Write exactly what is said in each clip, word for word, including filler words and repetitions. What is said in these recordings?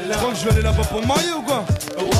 crois que je vais aller là-bas pour me marier ou quoi?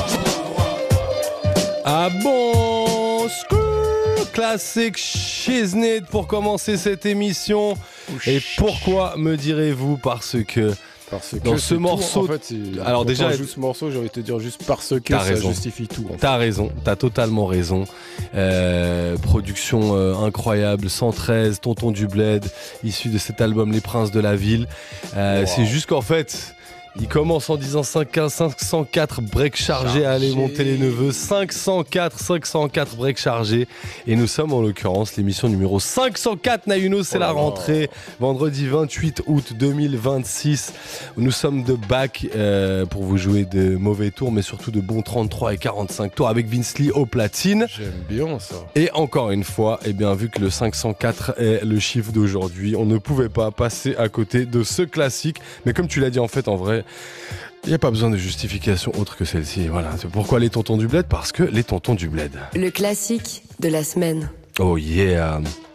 Ah bon, skrrr, classique Shiznit pour commencer cette émission. Et pourquoi me direz-vous? Parce que Parce que dans ce morceau, tout, en fait, alors déjà, juste ce morceau, j'ai envie de te dire juste parce que ça raison. Justifie tout. En fait. T'as raison, t'as totalement raison. Euh, production euh, incroyable, cent treize, Tonton du Bled, issu de cet album Les Princes de la Ville. Euh, wow. C'est juste qu'en fait, il commence en disant cinq cent quatre breaks chargés, allez monter les neveux, cinq cent quatre, cinq cent quatre breaks chargés, et nous sommes en l'occurrence l'émission numéro cinq cent quatre, Nayuno, c'est oh la rentrée, vendredi vingt-huit août deux mille vingt-six, nous sommes de back euh, pour vous jouer de mauvais tours, mais surtout de bons trente-trois et quarante-cinq tours avec Vince Lee au platine. J'aime bien ça. Et encore une fois, eh bien, vu que le cinq cent quatre est le chiffre d'aujourd'hui, on ne pouvait pas passer à côté de ce classique, mais comme tu l'as dit en fait en vrai, il n'y a pas besoin de justification autre que celle-ci. Voilà. C'est pourquoi les tontons du bled? Parce que les tontons du bled. Le classique de la semaine. Oh yeah.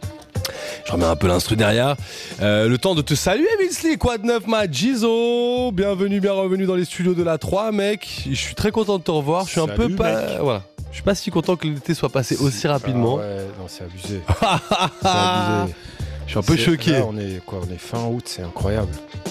Je remets un peu l'instru derrière. Euh, le temps de te saluer, Vince Lee. Quoi de neuf, ma Gizo? Bienvenue, bien revenu dans les studios de la trois, mec. Je suis très content de te revoir. Je suis un Salut, peu pas. Mec. Voilà. Je suis pas si content que l'été soit passé aussi rapidement. Ah ouais, non, c'est abusé. c'est abusé. Je suis un peu c'est, choqué. Là, on est quoi? On est fin août, c'est incroyable.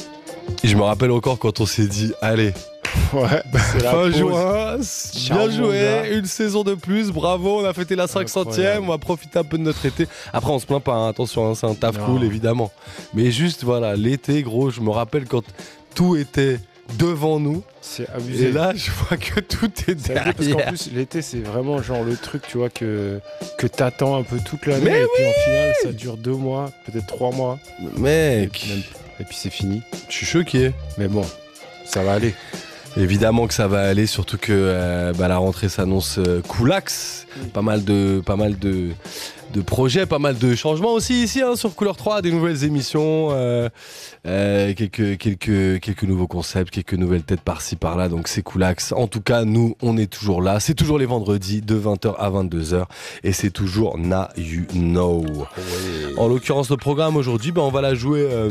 Et je me rappelle encore quand on s'est dit, allez, ouais, c'est la fin pause. juin, bien joué, une saison de plus, bravo, on a fêté la cinq centième, on va profiter un peu de notre été. Après, on se plaint pas, hein, attention, hein, c'est un taf non. cool, évidemment. Mais juste, voilà, l'été, gros, je me rappelle quand tout était devant nous. C'est abusé. Et là, je vois que tout est c'est derrière. Parce qu'en plus, l'été, c'est vraiment genre le truc, tu vois, que, que t'attends un peu toute l'année. Mais et oui puis en finale, ça dure deux mois, peut-être trois mois. Mec, et puis, même, et puis c'est fini. Je suis choqué. Mais bon, ça va aller. Évidemment que ça va aller, surtout que euh, bah, la rentrée s'annonce euh, coolax. Mmh. Pas mal de, pas mal de, de projets, pas mal de changements aussi ici hein, sur Couleur trois, des nouvelles émissions, euh, euh, quelques, quelques, quelques nouveaux concepts, quelques nouvelles têtes par-ci par-là. Donc c'est coolax. En tout cas, nous, on est toujours là. C'est toujours les vendredis de vingt heures à vingt-deux heures et c'est toujours Na You Know. Oui. En l'occurrence, le programme aujourd'hui, bah, on va la jouer. Euh,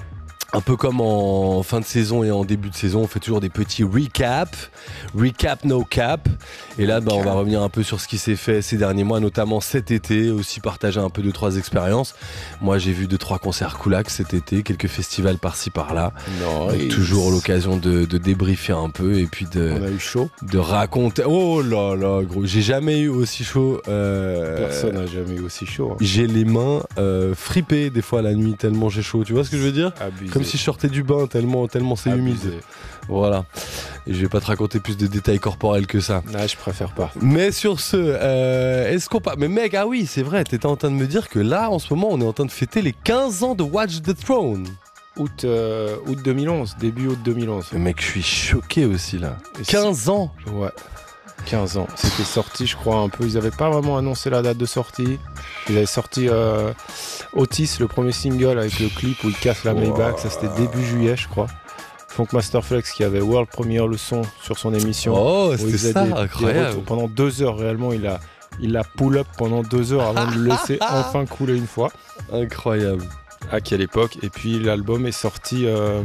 Un peu comme en fin de saison et en début de saison, on fait toujours des petits recaps, recap no cap. Et là, bah, on va revenir un peu sur ce qui s'est fait ces derniers mois, notamment cet été, aussi partager un peu deux trois expériences. Moi, j'ai vu deux trois concerts coolax cet été, quelques festivals par-ci par-là. Nice. Toujours l'occasion de, de débriefer un peu et puis de. On a eu chaud. De raconter. Oh là là, gros, j'ai jamais eu aussi chaud. Euh... Personne n'a jamais eu aussi chaud. Hein. J'ai les mains euh, fripées des fois la nuit tellement j'ai chaud. Tu vois ce que je veux dire? Abusé. Comme si je sortais du bain tellement, tellement c'est humide. Voilà. Et je vais pas te raconter plus de détails corporels que ça. Ah, je préfère pas. Mais sur ce, euh, est-ce qu'on pas. Mais mec, ah oui, c'est vrai, t'étais en train de me dire que là, en ce moment, on est en train de fêter les quinze ans de Watch the Throne. Août, euh, août deux mille onze, début août deux mille onze. Mais mec, je suis choqué aussi là. Et quinze ans. Ouais. quinze ans. C'était sorti, je crois, un peu. Ils avaient pas vraiment annoncé la date de sortie. Ils avaient sorti euh, Otis, le premier single, avec le clip où il casse la Maybach. Ça, c'était début juillet, je crois. Funk Masterflex qui avait world premiere le son sur son émission. Oh, c'était ça, des, incroyable. Des pendant deux heures, réellement, il a, il a pull up pendant deux heures avant de le laisser enfin couler une fois. Incroyable. À quelle époque. Et puis, l'album est sorti... Euh,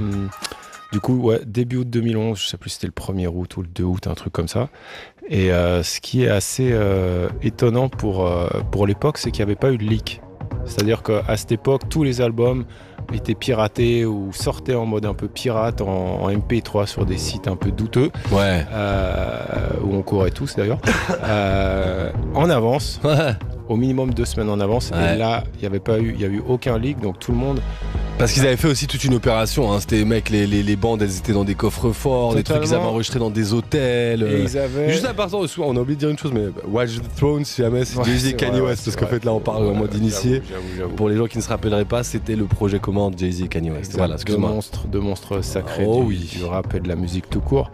Du coup, ouais, début août deux mille onze, je sais plus si c'était le premier août ou le deux août, un truc comme ça. Et euh, ce qui est assez euh, étonnant pour, euh, pour l'époque, c'est qu'il n'y avait pas eu de leak. C'est-à-dire qu'à cette époque, tous les albums étaient piratés ou sortaient en mode un peu pirate, en, en M P trois sur des sites un peu douteux. Ouais. Euh, où on courait tous d'ailleurs. euh, en avance. Au minimum deux semaines en avance. Ouais. Et là, il n'y avait pas eu, il y a eu aucun leak, donc tout le monde. Parce qu'ils avaient fait aussi toute une opération, hein. C'était mec, les, les, les bandes, elles étaient dans des coffres forts, totalement. Des trucs qu'ils avaient enregistrés dans des hôtels. Et ils avaient... Juste à part ça, on a oublié de dire une chose, mais Watch the Throne, si jamais c'est ouais, Jay-Z et Kanye West, parce qu'en fait là on parle ouais, en mode initié. J'avoue, j'avoue, j'avoue. Pour les gens qui ne se rappelleraient pas, c'était le projet commun de Jay-Z et Kanye West. Exact. Voilà, excuse-moi. De monstres, de monstres sacrés oh, du, oui. du rap et de la musique tout court.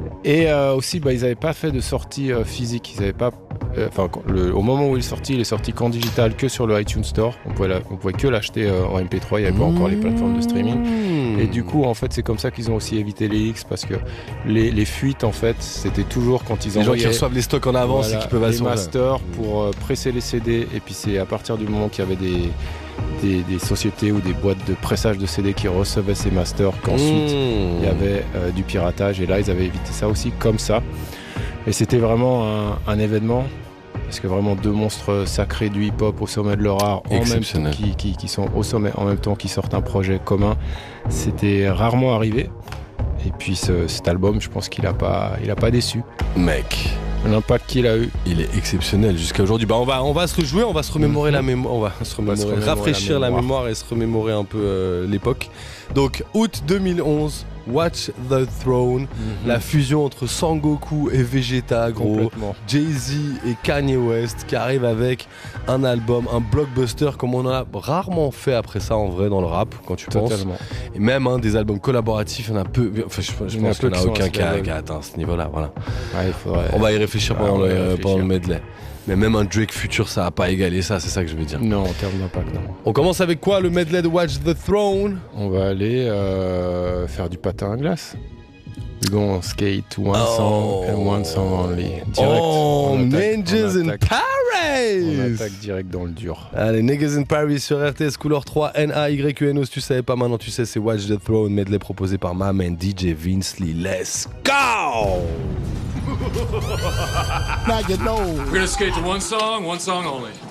Et euh, aussi, bah, ils n'avaient pas fait de sortie euh, physique. Ils n'avaient pas. Enfin, euh, au moment où il est sorti, il est sorti qu'en digital, que sur le iTunes Store. On pouvait, la, on pouvait que l'acheter euh, en M P trois. Il n'y avait pas mmh. encore les plateformes de streaming. Mmh. Et du coup, en fait, c'est comme ça qu'ils ont aussi évité les X, parce que les, les fuites, en fait, c'était toujours quand ils les envoyaient... gens qui reçoivent les stocks en avance voilà, et qui peuvent les masters pour euh, presser les C D. Et puis c'est à partir du moment qu'il y avait des des, des sociétés ou des boîtes de pressage de C D qui recevaient ces masters, qu'ensuite Mmh. il y avait euh, du piratage, et là ils avaient évité ça aussi comme ça. Et c'était vraiment un, un événement, parce que vraiment deux monstres sacrés du hip-hop au sommet de leur art, en même temps, Exceptionnel. qui, qui, qui sont au sommet en même temps, qui sortent un projet commun. C'était rarement arrivé. Et puis ce, cet album, je pense qu'il a pas, il a pas déçu. Mec, L'impact qu'il a eu. il est exceptionnel jusqu'à aujourd'hui. Bah on va, on va se rejouer, on va se remémorer Mhm. la mémoire, on va se remémorer, se remémorer rafraîchir la la mémoire. mémoire et se remémorer un peu euh, l'époque. Donc août deux mille onze, Watch the Throne, la fusion entre Sangoku et Vegeta, gros. Complètement. Jay-Z et Kanye West qui arrivent avec un album, un blockbuster comme on en a rarement fait après ça en vrai dans le rap quand tu penses. Totalement. Et même hein, des albums collaboratifs, il y en a peu. Enfin, je, je Il y en a pense peu qu'il n'y en a qui sont aucun à ce qui a, level. qui a atteint ce niveau-là. Voilà. Ouais, il faudrait... On va y réfléchir Ouais, pendant, on va y le, réfléchir. pendant le medley. Mais même un Drake Future, ça n'a pas égalé ça, c'est ça que je veux dire. Non, en termes d'impact, non. On commence avec quoi le medley de Watch the Throne? On va aller euh, faire du patin à glace. We're gonna skate to one Oh. song and one song only. Direct. Oh, on attaque, Ninjas on in attaque, on Paris! attaque direct dans le dur. Allez, Niggas in Paris sur R T S Couleur trois, N A Y U N O. Si tu savais pas, maintenant tu sais, c'est Watch the Throne, medley proposé par ma man D J Vince Lee. Let's go! Now you know. We're gonna skate to one song, one song only.